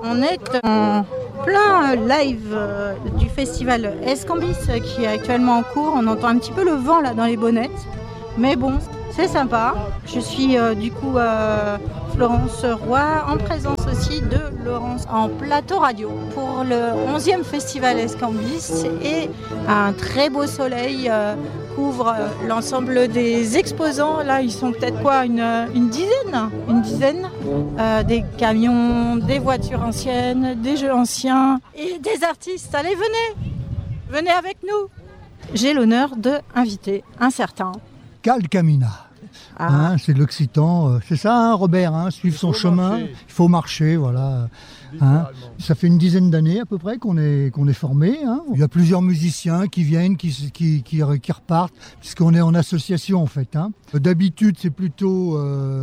On est en plein live du festival Escambis qui est actuellement en cours. On entend un petit peu le vent là dans les bonnettes. Mais bon, c'est sympa. Je suis Florence Roy, en présence aussi de Laurence en plateau radio pour le 11e festival Escambis. Et un très beau soleil couvre l'ensemble des exposants. Là, ils sont peut-être une dizaine. Des camions, des voitures anciennes, des jeux anciens et des artistes. Allez, venez avec nous. J'ai l'honneur d'inviter un certain Cal Camina. C'est de l'occitan, c'est ça Robert, suivre son chemin, il faut marcher, voilà. Ça fait une dizaine d'années à peu près qu'on est formé. Il y a plusieurs musiciens qui viennent, qui repartent, puisqu'on est en association en fait. D'habitude c'est plutôt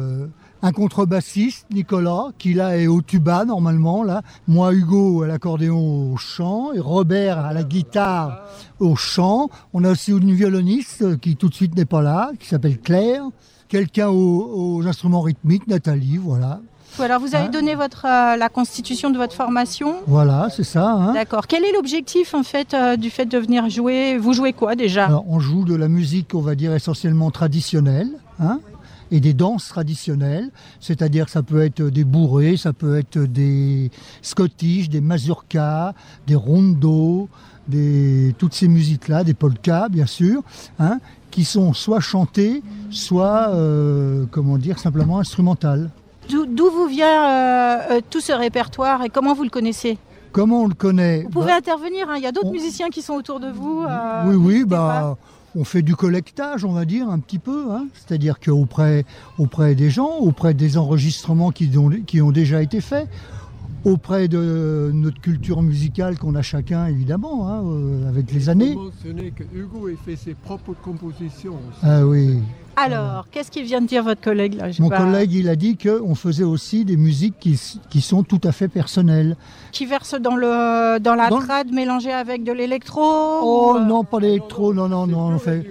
un contrebassiste, Nicolas, qui là est au tuba normalement. Là. Moi, Hugo à l'accordéon au chant et Robert à la guitare au chant. On a aussi une violoniste qui tout de suite n'est pas là, qui s'appelle Claire. Quelqu'un aux instruments rythmiques, Nathalie, voilà. Alors vous avez donné la constitution de votre formation. Voilà, c'est ça. D'accord. Quel est l'objectif en fait du fait de venir jouer ? Vous jouez quoi déjà ? Alors, on joue de la musique, on va dire essentiellement traditionnelle, et des danses traditionnelles, c'est-à-dire que ça peut être des bourrées, ça peut être des scottish, des mazurkas, des rondos, toutes ces musiques-là, des polkas bien sûr, qui sont soit chantées, soit simplement instrumentales. D'où vous vient tout ce répertoire et comment vous le connaissez ? Comment on le connaît ? Vous pouvez intervenir, il y a d'autres musiciens qui sont autour de vous. Oui, on fait du collectage, on va dire, un petit peu. C'est-à-dire qu'auprès des gens, auprès des enregistrements qui ont déjà été faits, auprès de notre culture musicale qu'on a chacun, évidemment, avec les années. Il faut mentionner que Hugo a fait ses propres compositions aussi. Ah oui. Alors, qu'est-ce qu'il vient de dire votre collègue là ? Mon collègue, il a dit qu'on faisait aussi des musiques qui sont tout à fait personnelles. Qui versent dans la trad mélangée avec de l'électro ? Oh non, pas l'électro, non, on fait...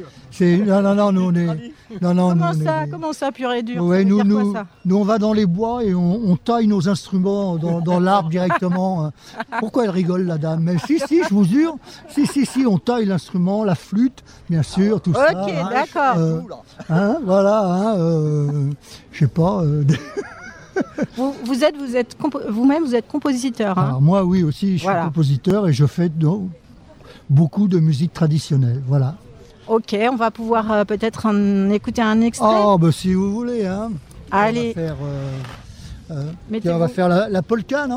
Comment ça, pur et dur ? Ouais, nous, on va dans les bois et on taille nos instruments dans l'arbre directement. Pourquoi elle rigole, la dame ? Mais si, je vous jure. Si, on taille l'instrument, la flûte, bien sûr, tout ça. Ok, d'accord. Je sais pas... Vous-même, vous êtes compositeur. Alors moi, oui, aussi, je suis compositeur et je fais beaucoup de musique traditionnelle, voilà. Ok, on va pouvoir peut-être écouter un extrait. Si vous voulez. Allez. On va faire la polka, non ?